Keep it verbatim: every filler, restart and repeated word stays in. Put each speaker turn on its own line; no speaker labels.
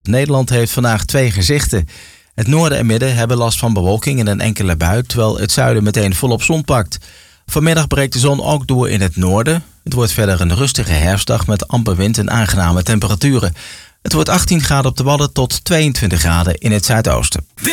Nederland heeft vandaag twee gezichten. Het noorden en midden hebben last van bewolking en een enkele bui, terwijl het zuiden meteen volop zon pakt. Vanmiddag breekt de zon ook door in het noorden. Het wordt verder een rustige herfstdag met amper wind en aangename temperaturen. Het wordt achttien graden op de Wadden tot tweeëntwintig graden in het zuidoosten.